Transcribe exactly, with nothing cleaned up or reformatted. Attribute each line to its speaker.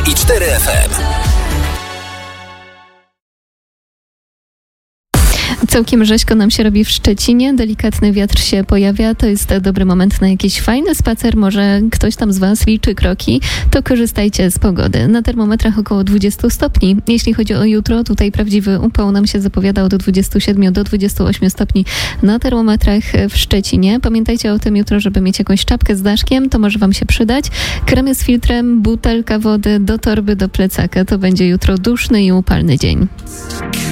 Speaker 1: i cztery F M.
Speaker 2: Całkiem rzeźko nam się robi w Szczecinie, delikatny wiatr się pojawia, to jest dobry moment na jakiś fajny spacer, może ktoś tam z Was liczy kroki, to korzystajcie z pogody. Na termometrach około dwadzieścia stopni. Jeśli chodzi o jutro, tutaj prawdziwy upał nam się zapowiada od dwudziestu siedmiu do dwudziestu ośmiu stopni na termometrach w Szczecinie. Pamiętajcie o tym jutro, żeby mieć jakąś czapkę z daszkiem, to może Wam się przydać. Kremy z filtrem, butelka wody do torby, do plecaka, to będzie jutro duszny i upalny dzień.